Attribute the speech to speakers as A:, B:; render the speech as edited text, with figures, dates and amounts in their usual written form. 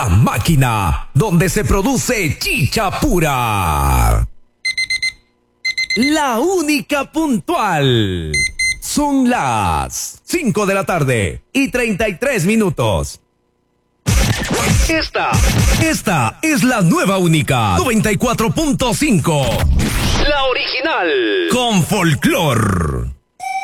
A: La Máquina, donde se produce chicha pura. La única puntual. Son las 5 de la tarde y 33 minutos. Esta es la nueva única 94.5. La original. Con folclor.